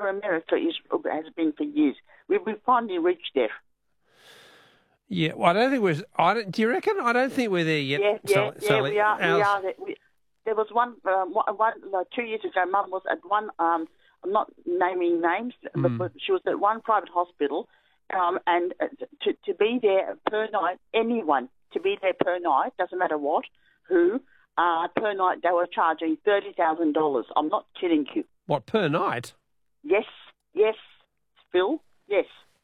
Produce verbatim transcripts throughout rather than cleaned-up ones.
where America is has been for years. We we finally reached there. Yeah, well, I don't think we're. I don't, do you reckon? I don't think we're there yet. Yeah, yeah, Sally, yeah. Sally. We are. Ours, We are. There, we, there was one, um, one, one like two years ago. Mum was at one. Um, I'm not naming names, Mm. but, but she was at one private hospital, um, and uh, to to be there per night, anyone to be there per night, doesn't matter what, who, uh, per night they were charging thirty thousand dollars. I'm not kidding you. What, per night? Yes, yes, Phil, yes.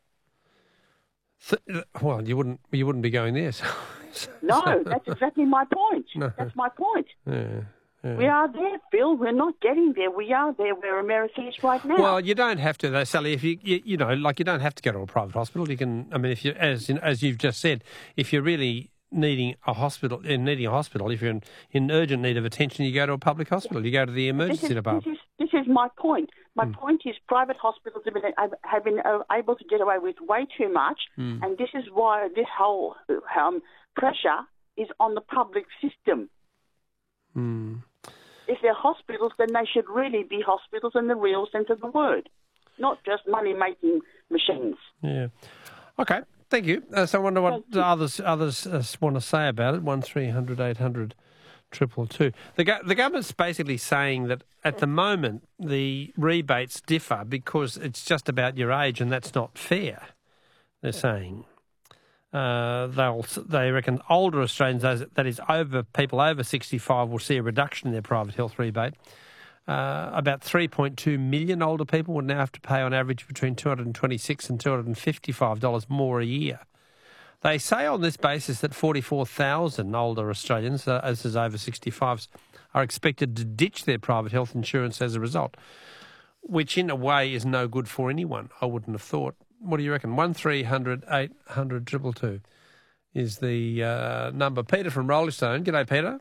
Th- well, you wouldn't. You wouldn't be going there. So, No, that's exactly my point. No. That's my point. yeah, yeah. We are there, Phil. We're not getting there. We are there where America is right now. Well, you don't have to, though, Sally. If you, you, you know, like you don't have to go to a private hospital. You can. I mean, if you, as as you've just said, if you're really needing a hospital, in needing a hospital, if you're in, in urgent need of attention, you go to a public hospital. You go to the emergency this is, department. This is, this is my point. My Mm. point is private hospitals have been, have been able to get away with way too much, Mm. and this is why this whole um, pressure is on the public system. Mm. If they're hospitals, then they should really be hospitals in the real sense of the word, not just money-making machines. Yeah. Okay. Thank you. Uh, so I wonder what others others uh, want to say about it. One three hundred eight hundred triple two. The go- the government's basically saying that at the moment the rebates differ because it's just about your age, and that's not fair. They're saying uh, they'll they reckon older Australians, those, that is over people over sixty-five, will see a reduction in their private health rebate. Uh, about three point two million older people would now have to pay on average between two hundred twenty-six dollars and two hundred fifty-five dollars more a year. They say on this basis that forty-four thousand older Australians, uh, as is over sixty-fives, are expected to ditch their private health insurance as a result, which in a way is no good for anyone, I wouldn't have thought. What do you reckon? one three hundred eight hundred two two two is the uh, number. Peter from Rollestone. G'day, Peter.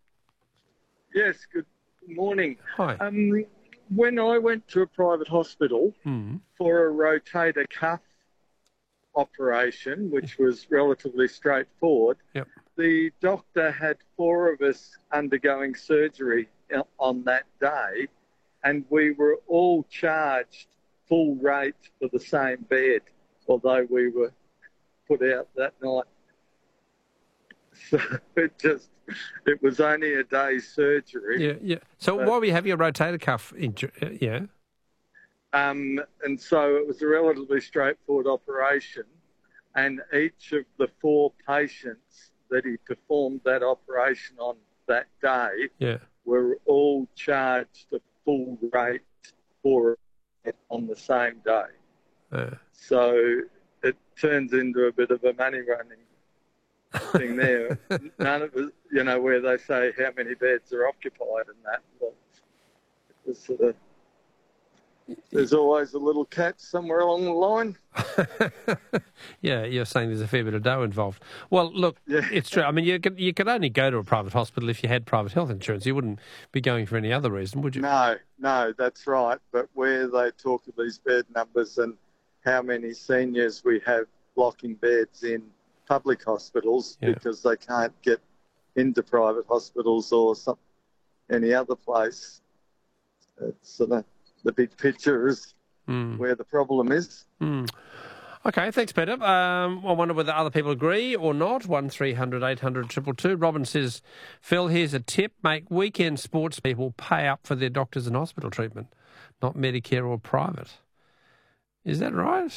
Yes, good morning. Hi. Um, when I went to a private hospital Mm. for a rotator cuff operation, which was relatively straightforward, Yep. the doctor had four of us undergoing surgery on that day, and we were all charged full rate for the same bed, although we were put out that night. So it just, it was only a day's surgery. Yeah, yeah. So But- why were you having a rotator cuff injury? Uh, yeah. Um, and so it was a relatively straightforward operation, and each of the four patients that he performed that operation on that day Yeah. were all charged a full rate for it on the same day. Uh, So it turns into a bit of a money running thing there. None of it, you know, where they say how many beds are occupied and that. But it was sort of, there's always a little catch somewhere along the line. yeah, you're saying there's a fair bit of dough involved. Well, look, Yeah. it's true. I mean, you could you could only go to a private hospital if you had private health insurance. You wouldn't be going for any other reason, would you? No, no, that's right. But where they talk of these bed numbers and how many seniors we have blocking beds in public hospitals Yeah. because they can't get into private hospitals or some any other place, it's sort of the big picture is Mm. where the problem is. Mm. Okay, thanks, Peter. Um, I wonder whether other people agree or not. One three hundred eight hundred two two two. Robin says, Phil, here's a tip. Make weekend sports people pay up for their doctors and hospital treatment, not Medicare or private. Is that right?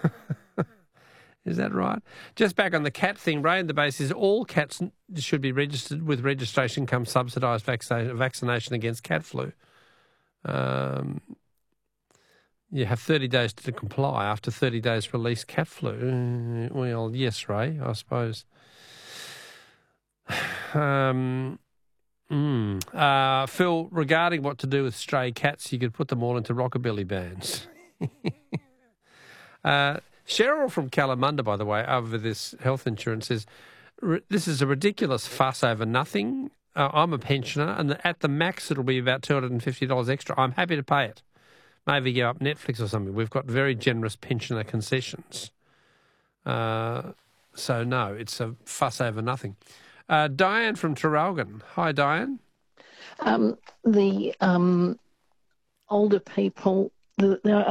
Is that right? Just back on the cat thing, Ray, the base is all cats should be registered with registration comes subsidised vaccination, vaccination against cat flu. Um, you have thirty days to comply. After thirty days, release cat flu. Uh, well, yes, Ray, I suppose. Um, mm, uh, Phil, regarding what to do with stray cats, you could put them all into rockabilly bands. uh, Cheryl from Kalamunda, by the way, over this health insurance says, this is a ridiculous fuss over nothing. Uh, I'm a pensioner, and at the max it'll be about two hundred fifty dollars extra. I'm happy to pay it. Maybe give up Netflix or something. We've got very generous pensioner concessions. Uh, so, no, it's a fuss over nothing. Uh, Diane from Traralgon. Hi, Diane. Um, the um, older people, the, there are